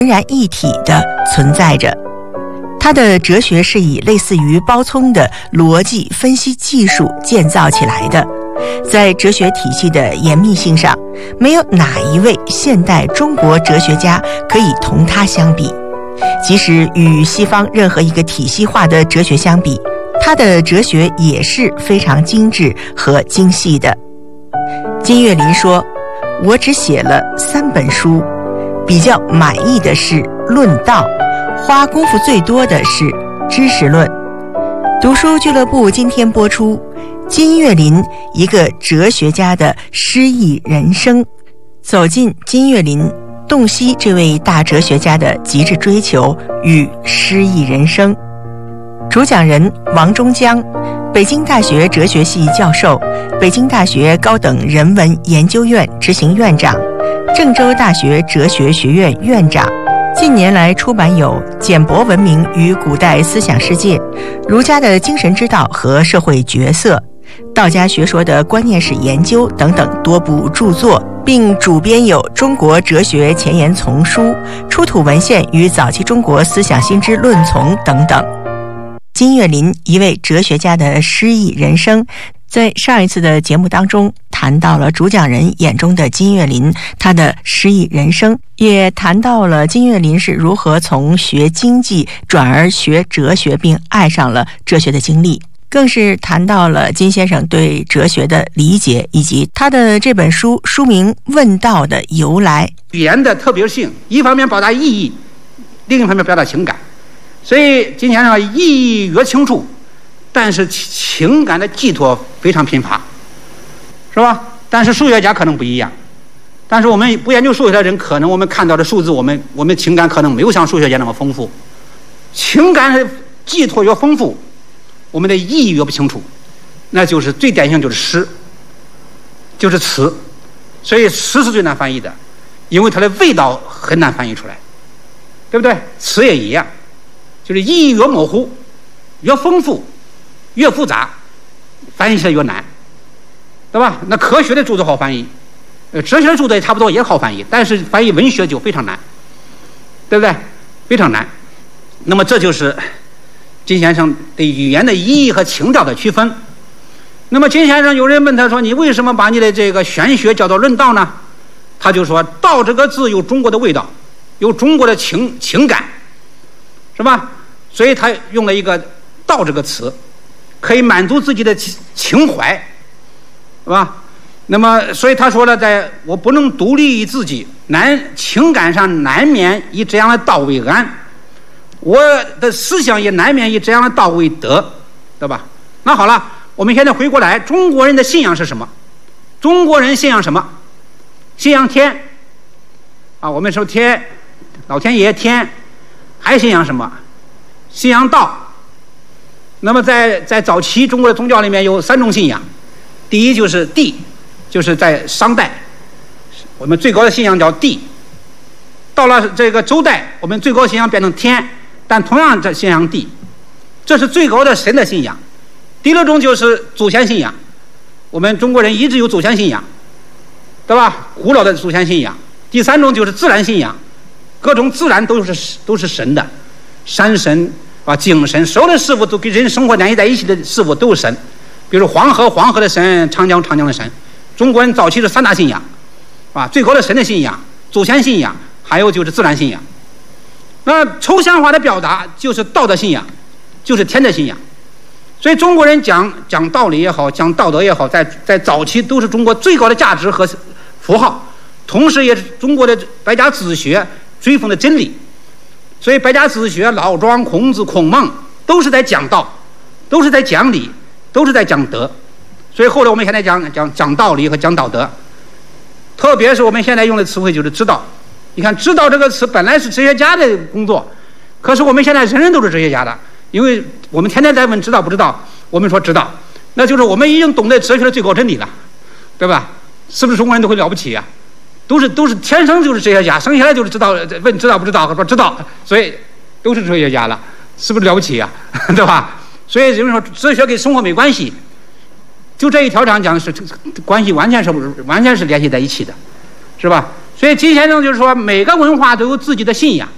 仍然一体的存在着。他的哲学是以类似于包聪的逻辑分析技术建造起来的，在哲学体系的严密性上，没有哪一位现代中国哲学家可以同他相比。即使与西方任何一个体系化的哲学相比，他的哲学也是非常精致和精细的。金岳霖说，我只写了3本书，比较满意的是《论道》，花功夫最多的是《知识论》。读书俱乐部今天播出金岳霖一个哲学家的诗意人生，走进金岳霖，洞悉这位大哲学家的极致追求与诗意人生。主讲人王中江，北京大学哲学系教授，北京大学高等人文研究院执行院长，郑州大学哲学学院院长。近年来出版有《简帛文明与古代思想世界》、儒家的精神之道和社会角色、道家学说的观念史研究等等多部著作，并主编有《中国哲学前沿丛书》、出土文献与早期中国思想新知论丛等等。金岳霖一位哲学家的诗意人生，在上一次的节目当中谈到了主讲人眼中的金岳霖，他的诗意人生，也谈到了金岳霖是如何从学经济转而学哲学并爱上了哲学的经历，更是谈到了金先生对哲学的理解，以及他的这本书书名《问道》的由来。 语言的特别性，一方面表达意义，另一方面表达情感，所以金先生意义越清楚，但是情感的寄托非常贫乏，是吧？但是数学家可能不一样，但是我们不研究数学的人，可能我们看到的数字，我们情感可能没有像数学家那么丰富。情感寄托越丰富，我们的意义越不清楚，那就是最典型就是诗，就是词。所以诗是最难翻译的，因为它的味道很难翻译出来，对不对？词也一样，就是意义越模糊，越丰富，越复杂，翻译起来越难，对吧？那科学的著作好翻译，哲学的著作也差不多也好翻译，但是翻译文学就非常难，对不对？非常难。那么这就是金先生对语言的意义和情调的区分。那么金先生有人问他说，你为什么把你的这个玄学叫做论道呢？他就说，道这个字有中国的味道，有中国的情感，是吧？所以他用了一个道这个词，可以满足自己的情怀，是吧？那么所以他说了，我不能独立于自己，情感上难免以这样的道为安，我的思想也难免以这样的道为德，对吧？那好了，我们现在回过来，中国人的信仰是什么？中国人信仰什么？信仰天啊，我们说天，老天爷天，还信仰什么？信仰道。那么在早期中国的宗教里面有3种信仰，第一就是地，就是在商代，我们最高的信仰叫地。到了这个周代，我们最高信仰变成天，但同样在信仰地，这是最高的神的信仰。第2种就是祖先信仰，我们中国人一直有祖先信仰，对吧？古老的祖先信仰。第3种就是自然信仰，各种自然都是神的，山神啊、井神，所有的事物都跟人生活联系在一起的事物都是神。比如黄河的神，长江的神。中国人早期是3大信仰，啊，最高的神的信仰、祖先信仰，还有就是自然信仰。那抽象化的表达就是道德信仰，就是天的信仰。所以中国人讲道理也好，讲道德也好，在早期都是中国最高的价值和符号，同时也是中国的百家子学追奉的真理。所以百家子学，老庄、孔子、孔孟都是在讲道，都是在讲理，都是在讲德。所以后来我们现在讲道理和讲道德，特别是我们现在用的词汇就是知道。你看知道这个词本来是哲学家的工作，可是我们现在人人都是哲学家的，因为我们天天在问知道不知道，我们说知道，那就是我们已经懂得哲学的最高真理了，对吧？是不是中国人都会了不起啊？都是天生就是哲学家，生下来就是知道，问知道不知道，说知道，所以都是哲学家了，是不是了不起啊？对吧？所以人们说哲学跟生活没关系，就这一条上讲是关系完全是联系在一起的，是吧？所以金先生就是说，每个文化都有自己的信仰，